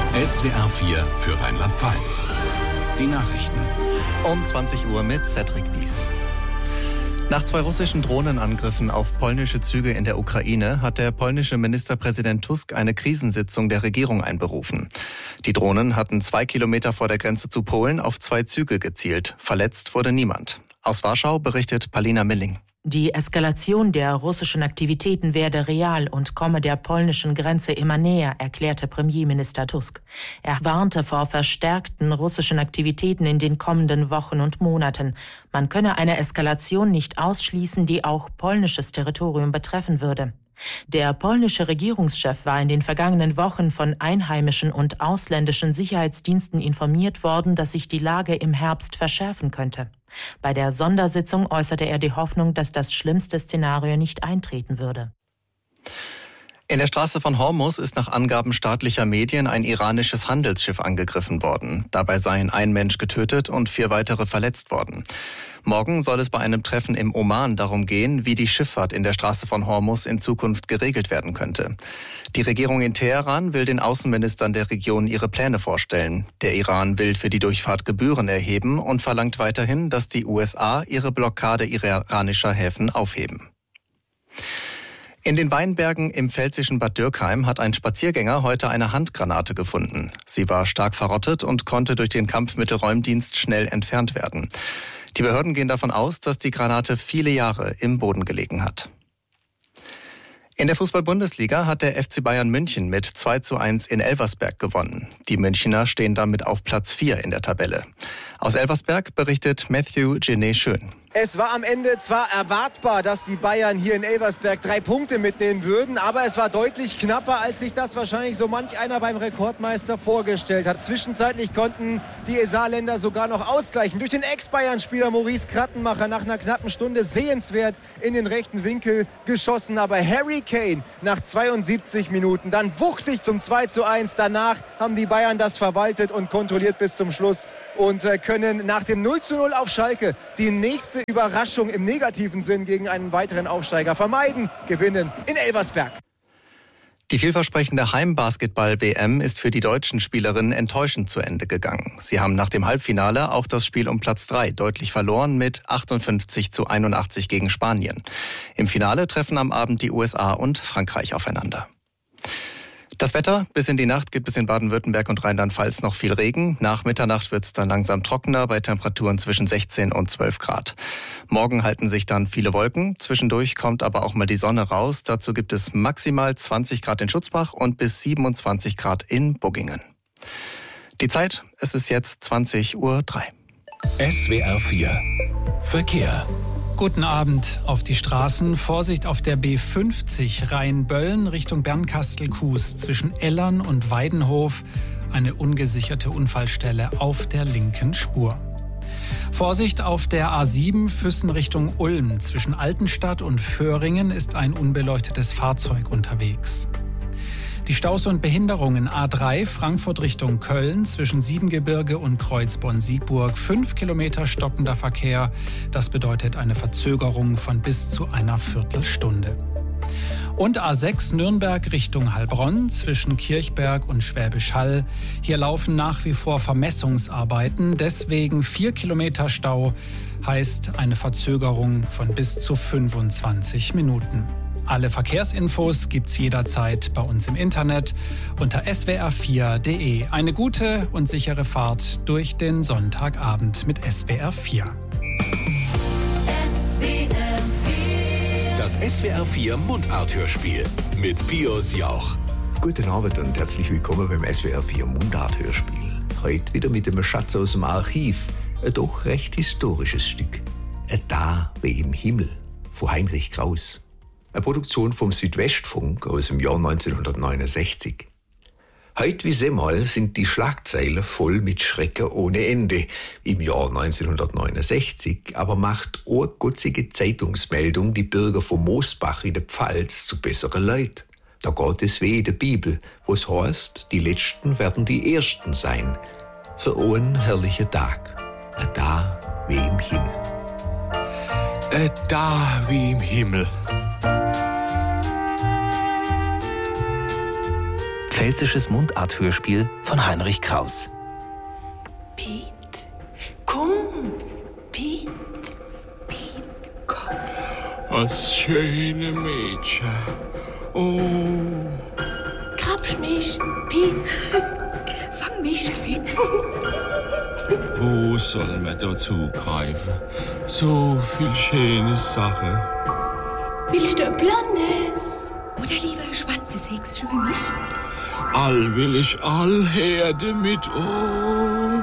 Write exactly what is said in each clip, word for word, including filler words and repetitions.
S W R vier für Rheinland-Pfalz. Die Nachrichten. Um zwanzig Uhr mit Cedric Wies. Nach zwei russischen Drohnenangriffen auf polnische Züge in der Ukraine hat der polnische Ministerpräsident Tusk eine Krisensitzung der Regierung einberufen. Die Drohnen hatten zwei Kilometer vor der Grenze zu Polen auf zwei Züge gezielt. Verletzt wurde niemand. Aus Warschau berichtet Palina Milling. Die Eskalation der russischen Aktivitäten werde real und komme der polnischen Grenze immer näher, erklärte Premierminister Tusk. Er warnte vor verstärkten russischen Aktivitäten in den kommenden Wochen und Monaten. Man könne eine Eskalation nicht ausschließen, die auch polnisches Territorium betreffen würde. Der polnische Regierungschef war in den vergangenen Wochen von einheimischen und ausländischen Sicherheitsdiensten informiert worden, dass sich die Lage im Herbst verschärfen könnte. Bei der Sondersitzung äußerte er die Hoffnung, dass das schlimmste Szenario nicht eintreten würde. In der Straße von Hormuz ist nach Angaben staatlicher Medien ein iranisches Handelsschiff angegriffen worden. Dabei seien ein Mensch getötet und vier weitere verletzt worden. Morgen soll es bei einem Treffen im Oman darum gehen, wie die Schifffahrt in der Straße von Hormuz in Zukunft geregelt werden könnte. Die Regierung in Teheran will den Außenministern der Region ihre Pläne vorstellen. Der Iran will für die Durchfahrt Gebühren erheben und verlangt weiterhin, dass die U S A ihre Blockade iranischer Häfen aufheben. In den Weinbergen im pfälzischen Bad Dürkheim hat ein Spaziergänger heute eine Handgranate gefunden. Sie war stark verrottet und konnte durch den Kampfmittelräumdienst schnell entfernt werden. Die Behörden gehen davon aus, dass die Granate viele Jahre im Boden gelegen hat. In der Fußball-Bundesliga hat der F C Bayern München mit zwei zu eins in Elversberg gewonnen. Die Münchner stehen damit auf Platz vier in der Tabelle. Aus Elversberg berichtet Matthew Genet-Schön. Es war am Ende zwar erwartbar, dass die Bayern hier in Elversberg drei Punkte mitnehmen würden, aber es war deutlich knapper, als sich das wahrscheinlich so manch einer beim Rekordmeister vorgestellt hat. Zwischenzeitlich konnten die Saarländer sogar noch ausgleichen. Durch den Ex-Bayern-Spieler Maurice Krattenmacher nach einer knappen Stunde sehenswert in den rechten Winkel geschossen. Aber Harry Kane nach zweiundsiebzig Minuten dann wuchtig zum zwei zu eins. Danach haben die Bayern das verwaltet und kontrolliert bis zum Schluss und können nach dem null zu null auf Schalke die nächste Überraschung im negativen Sinn gegen einen weiteren Aufsteiger vermeiden, gewinnen in Elversberg. Die vielversprechende Heimbasketball-W M ist für die deutschen Spielerinnen enttäuschend zu Ende gegangen. Sie haben nach dem Halbfinale auch das Spiel um Platz drei deutlich verloren mit achtundfünfzig zu einundachtzig gegen Spanien. Im Finale treffen am Abend die U S A und Frankreich aufeinander. Das Wetter: Bis in die Nacht gibt es in Baden-Württemberg und Rheinland-Pfalz noch viel Regen. Nach Mitternacht wird es dann langsam trockener bei Temperaturen zwischen sechzehn und zwölf Grad. Morgen halten sich dann viele Wolken. Zwischendurch kommt aber auch mal die Sonne raus. Dazu gibt es maximal zwanzig Grad in Schutzbach und bis siebenundzwanzig Grad in Buggingen. Die Zeit: Es ist jetzt zwanzig Uhr drei. S W R vier Verkehr. Guten Abend auf die Straßen. Vorsicht auf der B fünfzig Rhein-Bölln Richtung Bernkastel-Kues zwischen Ellern und Weidenhof. Eine ungesicherte Unfallstelle auf der linken Spur. Vorsicht auf der A sieben Füssen Richtung Ulm. Zwischen Altenstadt und Föhringen ist ein unbeleuchtetes Fahrzeug unterwegs. Die Staus und Behinderungen: A drei Frankfurt Richtung Köln zwischen Siebengebirge und Kreuzborn-Siegburg. Fünf Kilometer stockender Verkehr. Das bedeutet eine Verzögerung von bis zu einer Viertelstunde. Und A sechs Nürnberg Richtung Heilbronn zwischen Kirchberg und Schwäbisch Hall. Hier laufen nach wie vor Vermessungsarbeiten. Deswegen vier Kilometer Stau, heißt eine Verzögerung von bis zu fünfundzwanzig Minuten. Alle Verkehrsinfos gibt's jederzeit bei uns im Internet unter s w r vier punkt d e. Eine gute und sichere Fahrt durch den Sonntagabend mit S W R vier. Das S W R vier Mundart-Hörspiel mit Pius Jauch. Guten Abend und herzlich willkommen beim S W R vier Mundart-Hörspiel. Heute wieder mit einem Schatz aus dem Archiv. Ein doch recht historisches Stück. Ein Da wie im Himmel von Heinrich Kraus. Eine Produktion vom Südwestfunk aus dem Jahr neunzehnhundertneunundsechzig. Heute wie semmal sind die Schlagzeilen voll mit Schrecken ohne Ende. Im Jahr neunzehnhundertneunundsechzig aber macht eine gutzige Zeitungsmeldung die Bürger von Moosbach in der Pfalz zu besseren Leuten. Da geht es wie in der Bibel, wo es heißt, die Letzten werden die Ersten sein. Für einen herrlichen Tag. Ein Da wie im Himmel. Ein Da wie im Himmel. Pfälzisches Mundart-Hörspiel von Heinrich Kraus. Piet, komm, Piet, Piet, komm. Das schöne Mädchen. Oh. Grabsch mich, Piet. Fang mich, Piet. Wo sollen wir da zugreifen? So viel schöne Sache. Willst du ein blondes? Oder lieber ein schwarzes Häkschen wie mich? All will ich all her damit, oh.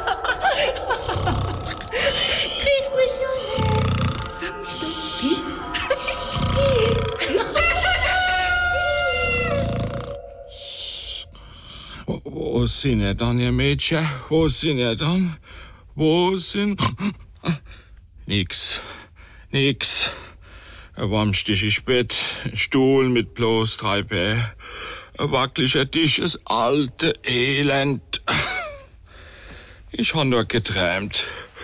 Krieg mich ja nicht. Fang mich doch, Piet. Wo, wo sind ihr dann, ihr Mädchen? Wo sind ihr dann? Wo sind... Nix. Nix. Ein warmstichiges Bett, ein Stuhl mit bloß drei Beinen, ein wackeliger Tisch, das alte Elend. Ich hab nur geträumt.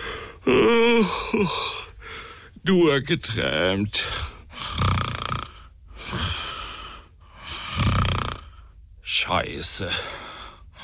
Nur geträumt. Scheiße.